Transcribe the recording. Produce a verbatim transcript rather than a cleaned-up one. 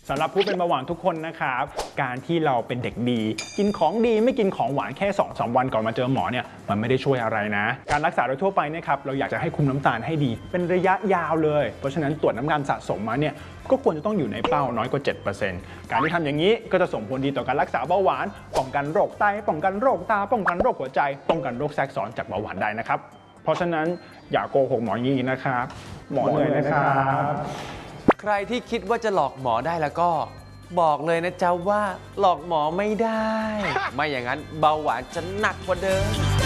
สำหรับผู้เป็นเบาหวานทุกคนนะครับการที่เราเป็นเด็กดีกินของดีไม่กินของหวานแค่ สองถึงสาม วันก่อนมาเจอหมอเนี่ยมันไม่ได้ช่วยอะไรนะการรักษาโดยทั่วไปเนี่ยครับเราอยากจะให้คุมน้ำตาลให้ดีเป็นระยะยาวเลยเพราะฉะนั้นตรวจน้ำตาลสะสมมาเนี่ยก็ควรจะต้องอยู่ในเป้าน้อยกว่า เจ็ดเปอร์เซ็นต์ การที่ทำอย่างนี้ก็จะส่งผลดีต่อการรักษาเบาหวานป้องกันโรคไตป้องกันโรคตาป้องกันโรคหัวใจป้องกันโรคแทรกซ้อนจากเบาหวานได้นะครับเพราะฉะนั้นอย่าโกหกหมออย่างนี้นะครับหมอเหนื่อยนะครับใครที่คิดว่าจะหลอกหมอได้แล้วก็บอกเลยนะจ๊ะว่าหลอกหมอไม่ได้ไม่อย่างนั้นเบาหวานจะหนักกว่าเดิม